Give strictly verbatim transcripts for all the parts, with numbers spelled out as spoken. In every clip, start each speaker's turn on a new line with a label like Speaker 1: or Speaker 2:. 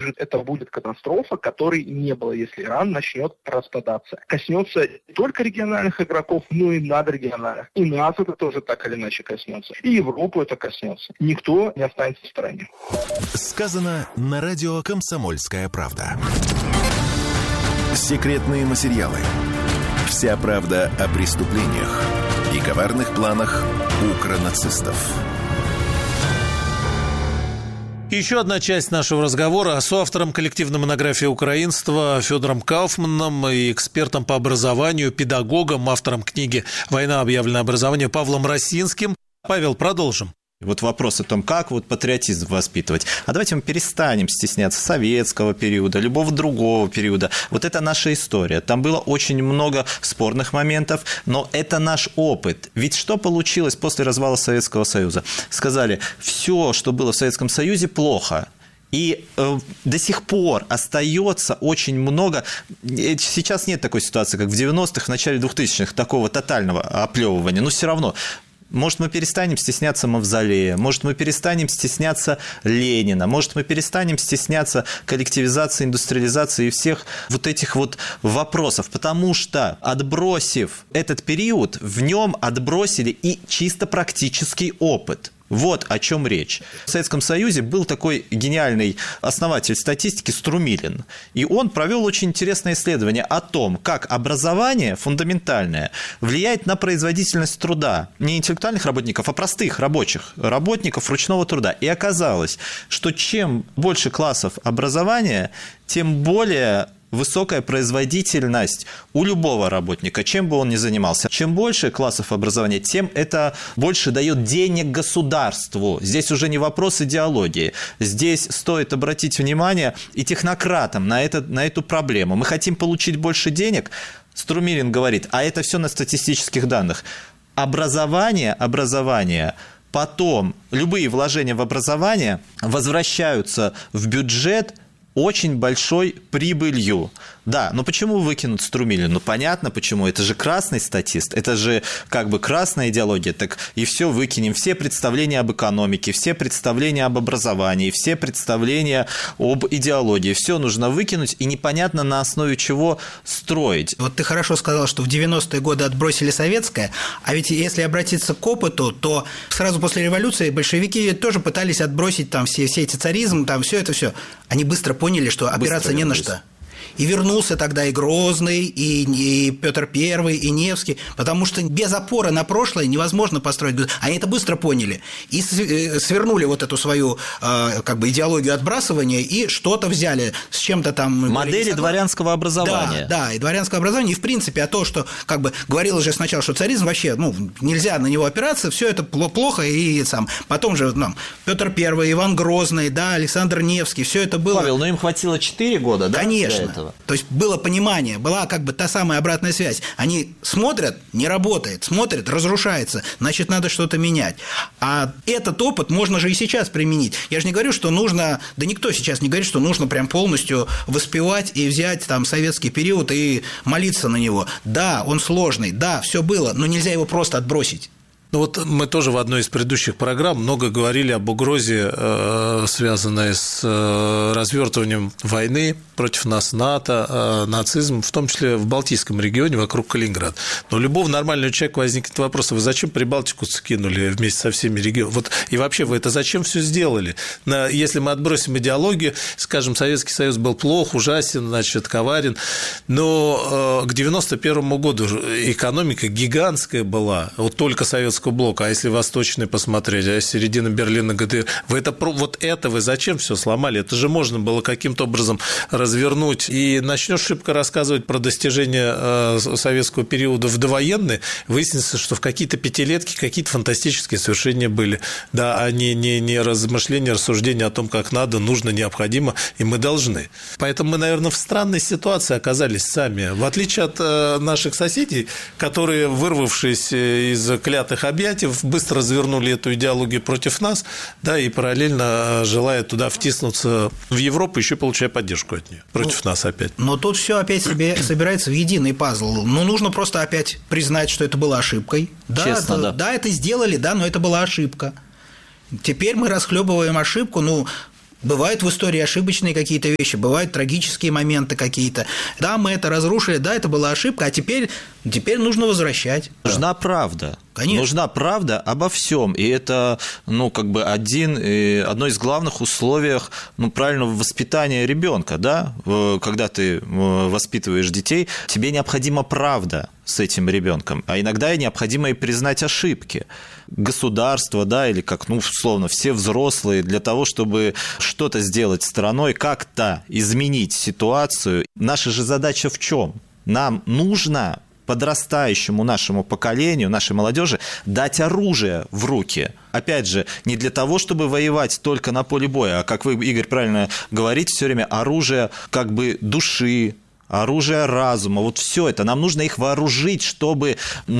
Speaker 1: выдержит, это будет катастрофа, которой не было, если Иран начнет распадаться. Коснется не только региональных игроков, но и надрегиональных. И нас это тоже так или иначе коснется. И Европу это коснется. Никто не останется в стороне.
Speaker 2: Сказано на радио «Комсомольская правда». Секретные материалы. Вся правда о преступлениях и коварных планах укронацистов.
Speaker 3: Еще одна часть нашего разговора с автором коллективной монографии «Украинство» Федором Кауфманом и экспертом по образованию, педагогом, автором книги «Война. Объявленное образование» Павлом Росинским. Павел, продолжим.
Speaker 4: Вот вопрос о том, как вот патриотизм воспитывать. А давайте мы перестанем стесняться советского периода, любого другого периода. Вот это наша история. Там было очень много спорных моментов, но это наш опыт. Ведь что получилось после развала Советского Союза? Сказали, все, что было в Советском Союзе, плохо. И э, до сих пор остается очень много. Сейчас нет такой ситуации, как в девяностых, в начале двухтысячных, такого тотального оплевывания. Но все равно. Может, мы перестанем стесняться Мавзолея, может, мы перестанем стесняться Ленина, может, мы перестанем стесняться коллективизации, индустриализации и всех вот этих вот вопросов, потому что, отбросив этот период, в нем отбросили и чисто практический опыт. Вот о чем речь. В Советском Союзе был такой гениальный основатель статистики Струмилин, и он провел очень интересное исследование о том, как образование фундаментальное влияет на производительность труда не интеллектуальных работников, а простых рабочих, работников ручного труда. И оказалось, что чем больше классов образования, тем более высокая производительность у любого работника, чем бы он ни занимался. Чем больше классов образования, тем это больше дает денег государству. Здесь уже не вопрос идеологии. Здесь стоит обратить внимание и технократам на, это, на эту проблему. Мы хотим получить больше денег. Струмилин говорит, а это все на статистических данных. Образование, образование, потом любые вложения в образование возвращаются в бюджет очень большой прибылью. Да, но почему выкинут Струмилин? Ну, понятно, почему. Это же красный статист, это же как бы красная идеология. Так и все выкинем. Все представления об экономике, все представления об образовании, все представления об идеологии. Все нужно выкинуть, и непонятно, на основе чего строить.
Speaker 5: Вот ты хорошо сказал, что в девяностые годы отбросили советское, а ведь если обратиться к опыту, то сразу после революции большевики тоже пытались отбросить там все, все эти царизм, там все это все. Они быстро поняли, что опираться не на что. И вернулся тогда и Грозный, и, и Петр Первый, и Невский, потому что без опоры на прошлое невозможно построить. Они это быстро поняли и свернули вот эту свою как бы идеологию отбрасывания и что-то взяли с чем-то там.
Speaker 4: Модели дворянского образования.
Speaker 5: Да, да, и дворянского образования. И в принципе, а то, что как бы говорилось же сначала, что царизм вообще, ну, нельзя на него опираться, все это плохо, и сам. Потом же ну, Петр Первый, Иван Грозный, да, Александр Невский, все это было.
Speaker 4: Павел, но им хватило четыре года, да?
Speaker 5: Конечно. То есть было понимание, была как бы та самая обратная связь. Они смотрят, не работает, смотрят, разрушается, значит, надо что-то менять. А этот опыт можно же и сейчас применить. Я же не говорю, что нужно, да никто сейчас не говорит, что нужно прям полностью воспевать и взять там советский период и молиться на него. Да, он сложный, да, все было, но нельзя его просто отбросить.
Speaker 3: Ну вот мы тоже в одной из предыдущих программ много говорили об угрозе, э, связанной с э, развертыванием войны против нас НАТО, э, нацизм, в том числе в Балтийском регионе вокруг Калининграда. Но у любого нормального человека возникнет вопрос: вы зачем Прибалтику скинули вместе со всеми регионами? Вот, и вообще вы это зачем все сделали? На, если мы отбросим идеологию, скажем, Советский Союз был плох, ужасен, значит, коварен, но э, к девяносто первому году экономика гигантская была, вот только Советского блока, а если восточный посмотреть, а середина Берлина, ГДР, вы это, вот это вы зачем все сломали? Это же можно было каким-то образом развернуть. И начнешь шибко рассказывать про достижения советского периода в довоенные, выяснится, что в какие-то пятилетки какие-то фантастические совершения были, да, а не, не, не размышления, рассуждения о том, как надо, нужно, необходимо, и мы должны. Поэтому мы, наверное, в странной ситуации оказались сами. В отличие от наших соседей, которые, вырвавшись из клятых объятий, быстро развернули эту идеологию против нас, да, и параллельно, желая туда втиснуться в Европу, еще получая поддержку от нее против ну, нас опять.
Speaker 5: Но тут все опять себе собирается в единый пазл. Ну, нужно просто опять признать, что это было ошибкой. Да,
Speaker 4: Честно,
Speaker 5: это,
Speaker 4: да.
Speaker 5: да, это сделали, да, но это была ошибка. Теперь мы расхлебываем ошибку, ну, Бывают в истории ошибочные какие-то вещи, бывают трагические моменты какие-то. Да, мы это разрушили, да, это была ошибка, а теперь, теперь нужно возвращать.
Speaker 4: Нужна правда.
Speaker 5: Конечно.
Speaker 4: Нужна правда обо всем. И это, ну, как бы один, одно из главных условий, ну, правильного воспитания ребенка, да? Когда ты воспитываешь детей, тебе необходима правда с этим ребенком, а иногда и необходимо и признать ошибки. Государство, да, или как, ну, условно, все взрослые для того, чтобы что-то сделать страной, как-то изменить ситуацию. Наша же задача в чем? Нам нужно подрастающему нашему поколению, нашей молодежи дать оружие в руки. Опять же, не для того, чтобы воевать только на поле боя, а, как вы, Игорь, правильно говорите, все время оружие как бы души, оружие разума. Вот все это. Нам нужно их вооружить, чтобы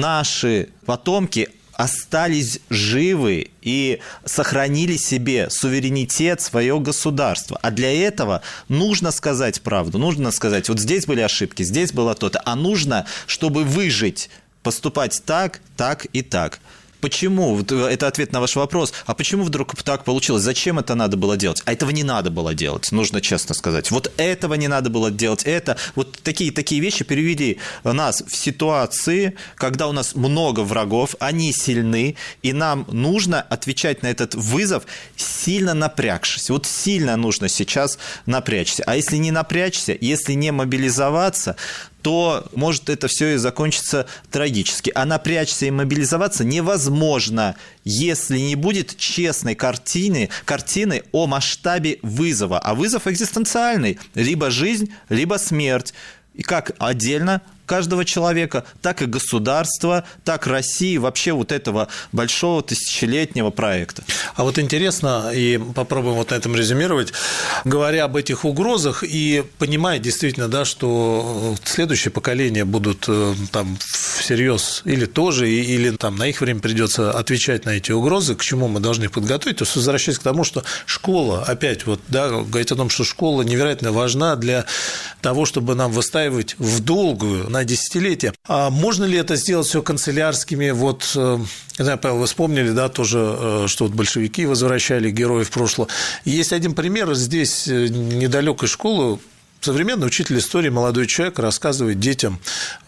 Speaker 4: наши потомки остались живы и сохранили себе суверенитет, свое государство. А для этого нужно сказать правду, нужно сказать, вот здесь были ошибки, здесь было то-то, а нужно, чтобы выжить, поступать так, так и так. Почему? Это ответ на ваш вопрос. А почему вдруг так получилось? Зачем это надо было делать? А этого не надо было делать, нужно честно сказать. Вот этого не надо было делать. Это вот такие, такие вещи перевели нас в ситуации, когда у нас много врагов, они сильны, и нам нужно отвечать на этот вызов, сильно напрягшись. Вот сильно нужно сейчас напрячься. А если не напрячься, если не мобилизоваться, то может это все и закончится трагически. А напрячься и мобилизоваться невозможно, если не будет честной картины, картины о масштабе вызова. А вызов экзистенциальный. Либо жизнь, либо смерть. И как отдельно каждого человека, так и государства, так России, вообще вот этого большого тысячелетнего проекта.
Speaker 3: А вот интересно, и попробуем вот на этом резюмировать, говоря об этих угрозах и понимая действительно, да, что следующее поколение будут там всерьез или тоже, или там на их время придется отвечать на эти угрозы, к чему мы должны подготовить, то есть возвращаясь к тому, что школа, опять вот, да, говорить о том, что школа невероятно важна для того, чтобы нам выстаивать в долгую, на десятилетия. А можно ли это сделать все канцелярскими? Вот, не знаю, Павел, вы вспомнили, да, тоже, что вот большевики возвращали героев прошлого. Есть один пример здесь недалекой школы. Современный учитель истории, молодой человек, рассказывает детям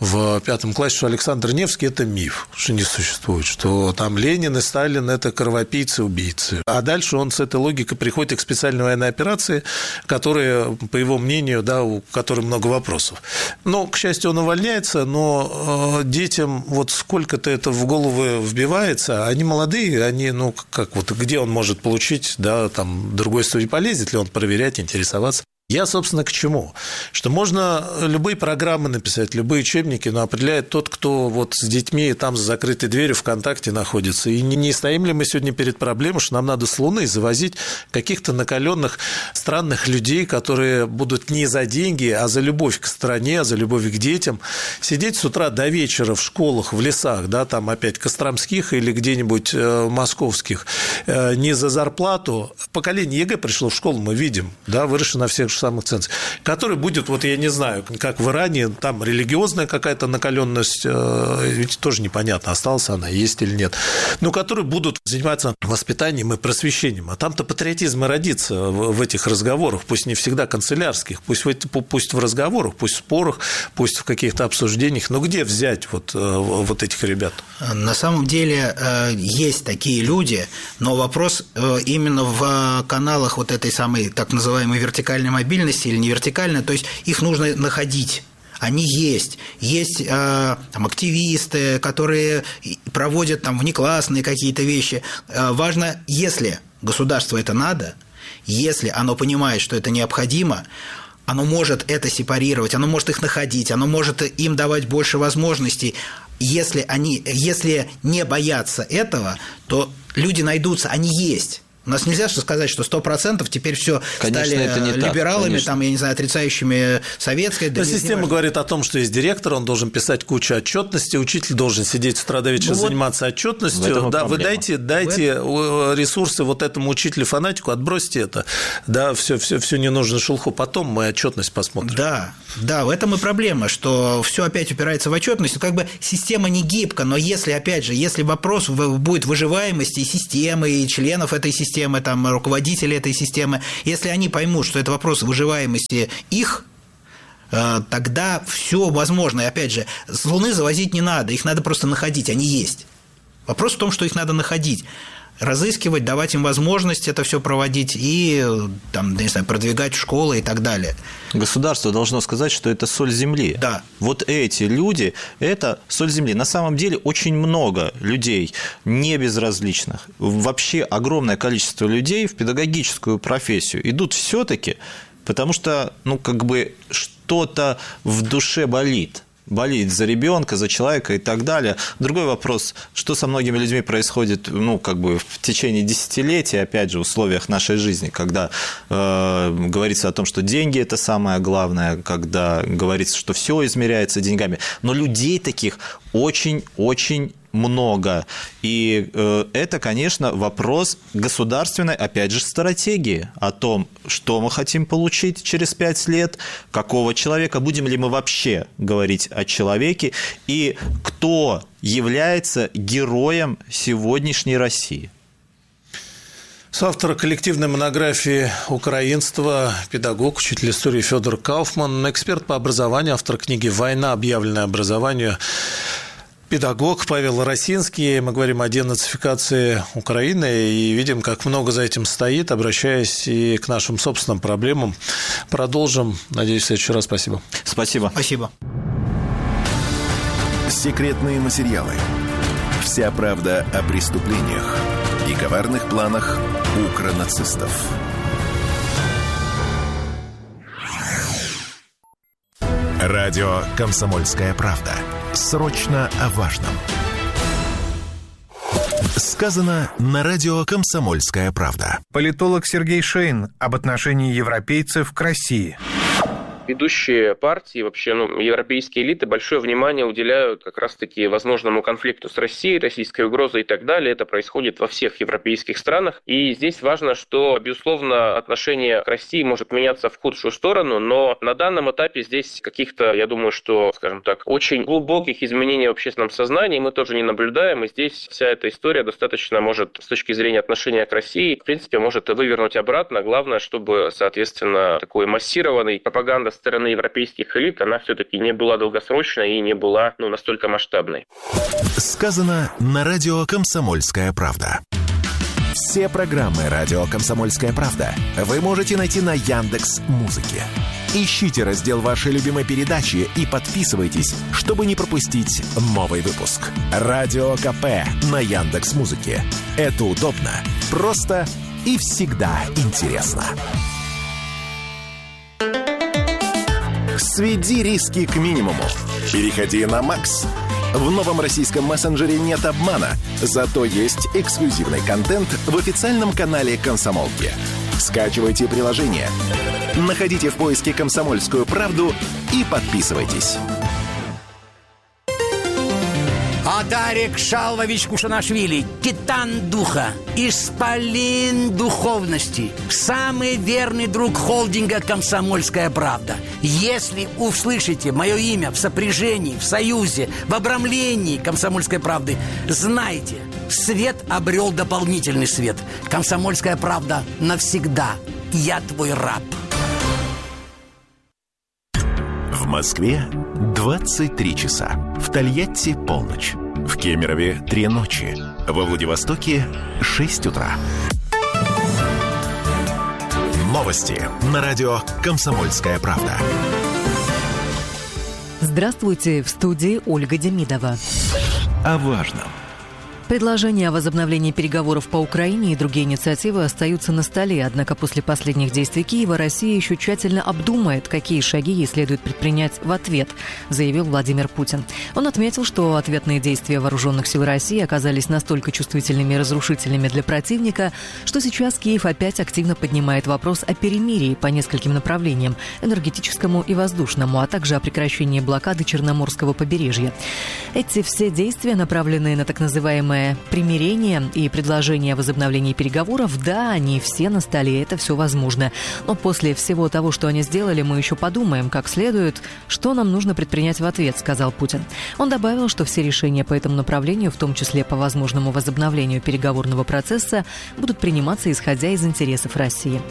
Speaker 3: в пятом классе, что Александр Невский – это миф, что не существует, что там Ленин и Сталин – это кровопийцы, убийцы. А дальше он с этой логикой приходит к специальной военной операции, которая, по его мнению, да, у которой много вопросов. Но, к счастью, он увольняется, но детям вот сколько-то это в головы вбивается, они молодые, они, ну, как вот, где он может получить, да, там, другой истории, полезет ли он проверять, интересоваться. Я, собственно, к чему? Что можно любые программы написать, любые учебники, но определяет тот, кто вот с детьми там за закрытой дверью ВКонтакте находится. И не стоим ли мы сегодня перед проблемой, что нам надо с Луны завозить каких-то накаленных странных людей, которые будут не за деньги, а за любовь к стране, за любовь к детям, сидеть с утра до вечера в школах, в лесах, да, там опять костромских или где-нибудь московских, не за зарплату. Поколение ЕГЭ пришло в школу, мы видим, да, выросло на всех самых ценностей, который будет, вот я не знаю, как в Иране, там религиозная какая-то накаленность, ведь тоже непонятно, осталась она, есть или нет, но которые будут заниматься воспитанием и просвещением. А там-то патриотизм и родится в этих разговорах, пусть не всегда канцелярских, пусть в, пусть в разговорах, пусть в спорах, пусть в каких-то обсуждениях, но где взять вот, вот этих ребят?
Speaker 5: На самом деле есть такие люди, но вопрос именно в каналах вот этой самой так называемой вертикальной мобильности или не вертикальной, то есть их нужно находить. Они есть. Есть э, там, активисты, которые проводят там внеклассные какие-то вещи. Э, важно, если государству это надо, если оно понимает, что это необходимо, оно может это сепарировать, оно может их находить, оно может им давать больше возможностей. Если они, если не боятся этого, то люди найдутся, они есть. У нас нельзя сказать, что сто процентов теперь все стали либералами, так, там, я не знаю, отрицающими советское.
Speaker 3: Да, система говорит о том, что есть директор, он должен писать кучу отчетности, учитель должен сидеть с утра до вечера, ну, заниматься вот отчетностью. Да, вы дайте, дайте ресурсы вот этому учителю-фанатику, отбросьте это, да, все, все, все не нужно шелуху, потом мы отчетность посмотрим.
Speaker 5: Да, да, в этом и проблема, что все опять упирается в отчетность. Как бы система не гибка, но если, опять же, если вопрос будет выживаемости и системы, и членов этой системы, системы, там, руководители этой системы, если они поймут, что это вопрос выживаемости их, тогда все возможно. И опять же, с Луны завозить не надо, их надо просто находить, они есть. Вопрос в том, что их надо находить, разыскивать, давать им возможность это все проводить и там, не знаю, продвигать в школы и так далее.
Speaker 4: Государство должно сказать, что это соль земли.
Speaker 5: Да.
Speaker 4: Вот эти люди – это соль земли. На самом деле очень много людей не безразличных. Вообще огромное количество людей в педагогическую профессию идут все-таки, потому что, ну, как бы что-то в душе болит. Болит за ребенка, за человека и так далее. Другой вопрос, что со многими людьми происходит, ну, как бы в течение десятилетий, опять же, в условиях нашей жизни, когда э, говорится о том, что деньги – это самое главное, когда говорится, что все измеряется деньгами. Но людей таких очень-очень много. И э, это, конечно, вопрос государственной, опять же, стратегии о том, что мы хотим получить через пять лет, какого человека, будем ли мы вообще говорить о человеке, и кто является героем сегодняшней России.
Speaker 3: Соавтор коллективной монографии «Украинство», педагог, учитель истории Федор Кауфман, эксперт по образованию, автор книги «Война, объявленная образованию», педагог Павел Росинский. Мы говорим о денацификации Украины и видим, как много за этим стоит, обращаясь и к нашим собственным проблемам. Продолжим. Надеюсь, в следующий раз. Спасибо.
Speaker 4: Спасибо.
Speaker 5: Спасибо.
Speaker 2: Секретные материалы. Вся правда о преступлениях и коварных планах укронацистов. Радио «Комсомольская правда». Срочно о важном. Сказано на радио «Комсомольская правда».
Speaker 6: Политолог Сергей Шейн об отношении европейцев к России.
Speaker 7: Ведущие партии, вообще ну, европейские элиты большое внимание уделяют как раз-таки возможному конфликту с Россией, российской угрозой и так далее. Это происходит во всех европейских странах. И здесь важно, что, безусловно, отношение к России может меняться в худшую сторону, но на данном этапе здесь каких-то, я думаю, что, скажем так, очень глубоких изменений в общественном сознании мы тоже не наблюдаем. И здесь вся эта история достаточно может, с точки зрения отношения к России, в принципе, может вывернуть обратно. Главное, чтобы, соответственно, такой массированной пропаганды стороны европейских элит, она все-таки не была долгосрочной и не была ну, настолько масштабной.
Speaker 2: Сказано на радио «Комсомольская правда». Все программы радио «Комсомольская правда» вы можете найти на Яндекс.Музыке. Ищите раздел вашей любимой передачи и подписывайтесь, чтобы не пропустить новый выпуск. Радио КП на Яндекс.Музыке. Это удобно, просто и всегда интересно. Сведи риски к минимуму. Переходи на Макс. В новом российском мессенджере нет обмана, зато есть эксклюзивный контент в официальном канале «Комсомолки». Скачивайте приложение, находите в поиске «Комсомольскую правду» и подписывайтесь.
Speaker 8: Адарик Шалвович Кушанашвили, титан духа, исполин духовности, самый верный друг холдинга «Комсомольская правда». Если услышите мое имя в сопряжении, в союзе, в обрамлении «Комсомольской правды», знайте, свет обрел дополнительный свет. «Комсомольская правда» навсегда. Я твой раб.
Speaker 2: В Москве двадцать три часа. В Тольятти полночь. В Кемерове три ночи. Во Владивостоке шесть утра. Новости на радио «Комсомольская правда».
Speaker 9: Здравствуйте, в студии Ольга Демидова.
Speaker 2: О важном.
Speaker 9: Предложения о возобновлении переговоров по Украине и другие инициативы остаются на столе, однако после последних действий Киева Россия еще тщательно обдумает, какие шаги ей следует предпринять в ответ, заявил Владимир Путин. Он отметил, что ответные действия вооруженных сил России оказались настолько чувствительными и разрушительными для противника, что сейчас Киев опять активно поднимает вопрос о перемирии по нескольким направлениям – энергетическому и воздушному, а также о прекращении блокады Черноморского побережья. Эти все действия, направленные на так называемое самое примирение и предложение о возобновлении переговоров, да, они все на столе, это все возможно. Но после всего того, что они сделали, мы еще подумаем как следует, что нам нужно предпринять в ответ, сказал Путин. Он добавил, что все решения по этому направлению, в том числе по возможному возобновлению переговорного процесса, будут приниматься исходя из интересов России.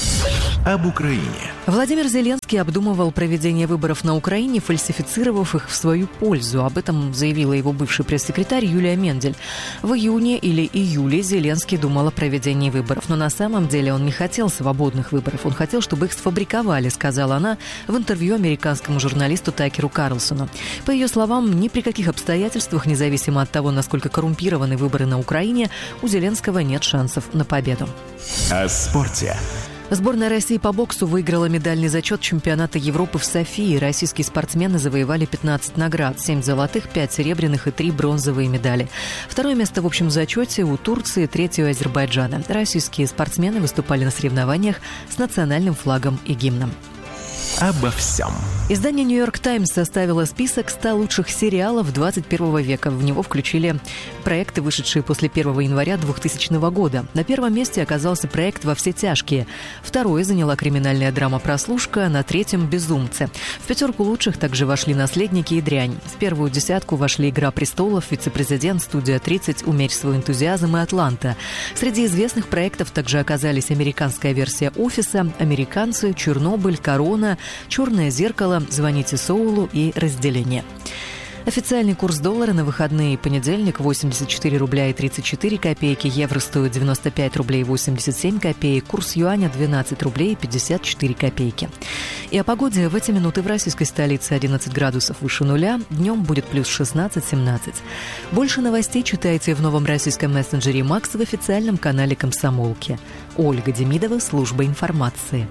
Speaker 2: Об Украине.
Speaker 9: Владимир Зеленский обдумывал проведение выборов на Украине, фальсифицировав их в свою пользу. Об этом заявила его бывший пресс-секретарь Юлия Мендель. В июне или июле Зеленский думал о проведении выборов, но на самом деле он не хотел свободных выборов. Он хотел, чтобы их сфабриковали, сказала она в интервью американскому журналисту Такеру Карлсону. По ее словам, ни при каких обстоятельствах, независимо от того, насколько коррумпированы выборы на Украине, у Зеленского нет шансов на победу.
Speaker 2: О спорте.
Speaker 9: Сборная России по боксу выиграла медальный зачет чемпионата Европы в Софии. Российские спортсмены завоевали пятнадцать наград, семь золотых, пять серебряных и три бронзовые медали. Второе место в общем зачете у Турции, третье у Азербайджана. Российские спортсмены выступали на соревнованиях с национальным флагом и гимном.
Speaker 2: Обо всем.
Speaker 9: Издание «Нью-Йорк Таймс» составило список ста лучших сериалов двадцать первого века. В него включили проекты, вышедшие после первого января двухтысячного года. На первом месте оказался проект «Во все тяжкие». Второе заняла криминальная драма «Прослушка», на третьем «Безумцы». В пятерку лучших также вошли «Наследники» и «Дрянь». В первую десятку вошли «Игра престолов», «Вице-президент», «Студия тридцать», «Умерь свой энтузиазм» и «Атланта». Среди известных проектов также оказались американская версия «Офиса», «Американцы», «Чернобыль», «Корона», «Черное зеркало», «Звоните Соулу» и «Разделение». Официальный курс доллара на выходные: понедельник восемьдесят четыре рубля и тридцать четыре копейки, евро стоит девяносто пять рублей восемьдесят семь копеек, курс юаня двенадцать рублей и пятьдесят четыре копейки. И о погоде. В эти минуты в российской столице одиннадцать градусов выше нуля, днем будет плюс шестнадцать-семнадцать. Больше новостей читайте в новом российском мессенджере «Макс» в официальном канале «Комсомолки». Ольга Демидова, служба информации.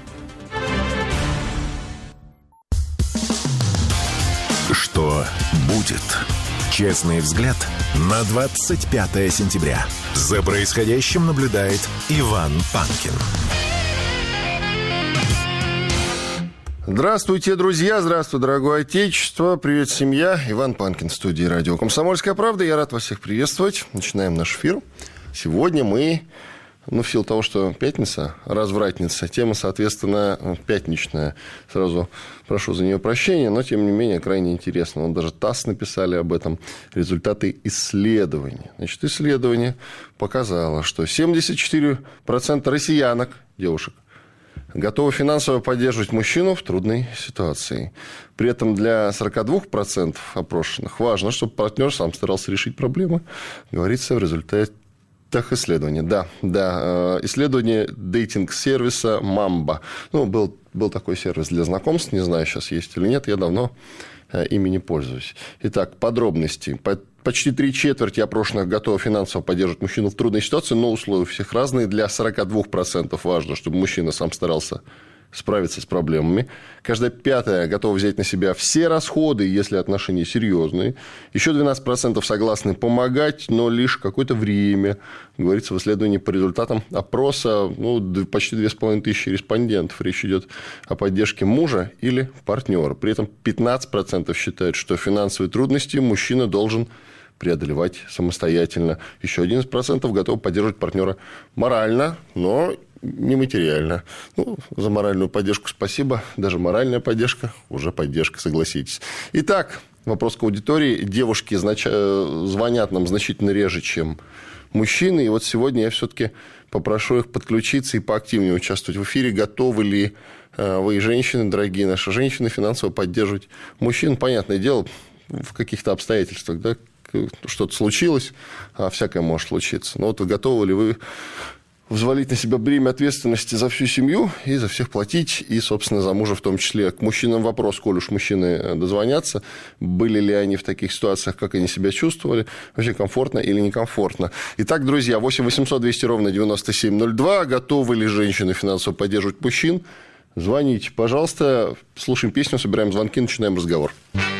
Speaker 2: Что будет? Честный взгляд на двадцать пятое сентября. За происходящим наблюдает Иван Панкин.
Speaker 10: Здравствуйте, друзья! Здравствуй, дорогое отечество! Привет, семья! Иван Панкин в студии радио «Комсомольская правда». Я рад вас всех приветствовать. Начинаем наш эфир. Сегодня мы... Ну, в силу того, что пятница, развратница, тема, соответственно, пятничная. Сразу прошу за нее прощения, но, тем не менее, крайне интересно. Вот даже ТАСС написали об этом. Результаты исследования. Значит, исследование показало, что семьдесят четыре процента россиянок, девушек, готовы финансово поддерживать мужчину в трудной ситуации. При этом для сорок два процента опрошенных важно, чтобы партнер сам старался решить проблемы, говорится в результате Так, исследование, да, да. Исследование дейтинг-сервиса «Мамба». Ну, был, был такой сервис для знакомств, не знаю, сейчас есть или нет, я давно ими не пользуюсь. Итак, подробности. Почти три четверти опрошенных готовы финансово поддерживать мужчину в трудной ситуации, но условия у всех разные. Для сорок два процента важно, чтобы мужчина сам старался справиться с проблемами. Каждая пятая готова взять на себя все расходы, если отношения серьезные. Еще двенадцать процентов согласны помогать, но лишь какое-то время. Говорится в исследовании по результатам опроса ну, почти две с половиной тысячи респондентов. Речь идет о поддержке мужа или партнера. При этом пятнадцать процентов считают, что финансовые трудности мужчина должен преодолевать самостоятельно. Еще одиннадцать процентов готовы поддерживать партнера морально, но не материально. Ну, за моральную поддержку спасибо. Даже моральная поддержка уже поддержка, согласитесь. Итак, вопрос к аудитории. Девушки знач... звонят нам значительно реже, чем мужчины. И вот сегодня я все-таки попрошу их подключиться и поактивнее участвовать в эфире. Готовы ли вы, женщины, дорогие наши женщины, финансово поддерживать мужчин? Понятное дело, в каких-то обстоятельствах, да, что-то случилось, а всякое может случиться. Но вот готовы ли вы взвалить на себя бремя ответственности за всю семью и за всех платить, и, собственно, за мужа в том числе. К мужчинам вопрос, коль уж мужчины дозвонятся, были ли они в таких ситуациях, как они себя чувствовали, вообще комфортно или некомфортно. Итак, друзья, восемь восемьсот двести ровно девяносто семь ноль два. Готовы ли женщины финансово поддерживать мужчин? Звоните, пожалуйста, слушаем песню, собираем звонки, начинаем разговор.